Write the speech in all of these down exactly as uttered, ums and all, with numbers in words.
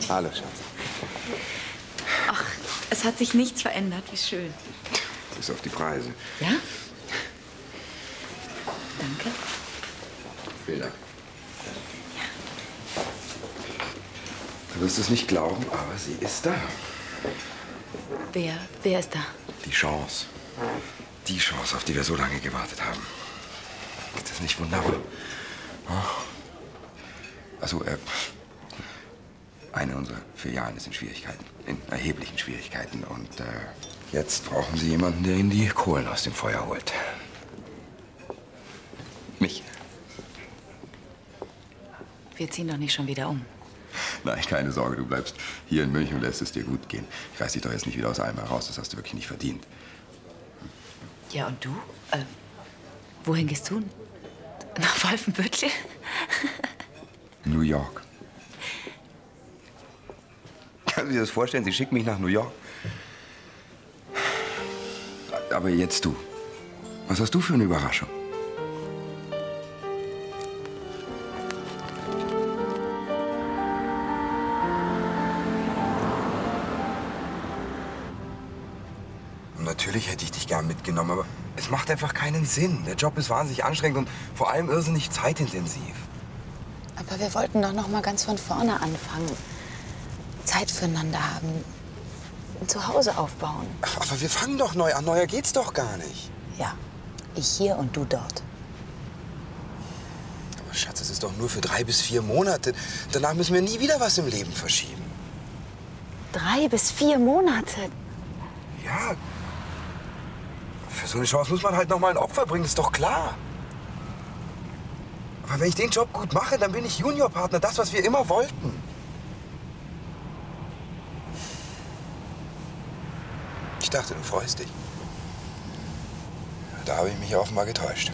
Hallo, Schatz. Ach, es hat sich nichts verändert. Wie schön. Bis auf die Preise. Ja? Danke. Vielen Dank. Du wirst es nicht glauben, aber sie ist da. Wer? Wer ist da? Die Chance. Die Chance, auf die wir so lange gewartet haben. Ist das nicht wunderbar? Also, äh, eine unserer Filialen ist in Schwierigkeiten. In erheblichen Schwierigkeiten. Und äh, jetzt brauchen sie jemanden, der ihnen die Kohlen aus dem Feuer holt. Mich. Wir ziehen doch nicht schon wieder um. Nein, keine Sorge, du bleibst hier in München und lässt es dir gut gehen. Ich reiß dich doch jetzt nicht wieder aus allem heraus, das hast du wirklich nicht verdient. Ja, und du? Äh, wohin gehst du? Nach Wolfenbüttel? New York. Kannst du dir das vorstellen? Sie schickt mich nach New York. Aber jetzt du. Was hast du für eine Überraschung? Natürlich hätte ich dich gern mitgenommen, aber es macht einfach keinen Sinn. Der Job ist wahnsinnig anstrengend und vor allem irrsinnig zeitintensiv. Aber wir wollten doch noch mal ganz von vorne anfangen. Zeit füreinander haben. Ein Zuhause aufbauen. Ach, aber wir fangen doch neu an. Neuer geht's doch gar nicht. Ja, ich hier und du dort. Aber Schatz, es ist doch nur für drei bis vier Monate. Danach müssen wir nie wieder was im Leben verschieben. Drei bis vier Monate? Ja. Für so eine Chance muss man halt noch mal ein Opfer bringen, ist doch klar. Aber wenn ich den Job gut mache, dann bin ich Juniorpartner, das, was wir immer wollten. Ich dachte, du freust dich. Da habe ich mich offenbar getäuscht.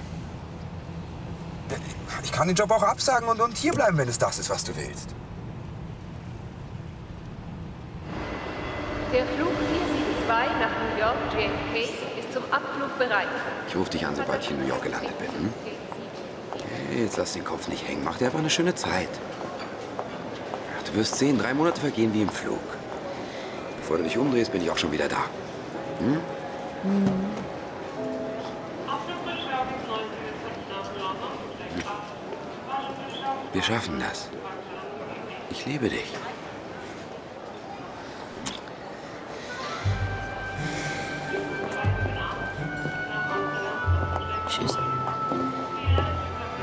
Ich kann den Job auch absagen und, und hier bleiben, wenn es das ist, was du willst. Der Flug vier sieben zwei nach New York J F K ist zum Abflug bereit. Ich rufe dich an, sobald ich in New York gelandet bin. Hm? Hey, jetzt lass den Kopf nicht hängen. Mach dir einfach eine schöne Zeit. Ach, du wirst sehen, drei Monate vergehen wie im Flug. Bevor du dich umdrehst, bin ich auch schon wieder da. Hm? Mhm. Wir schaffen das. Ich liebe dich.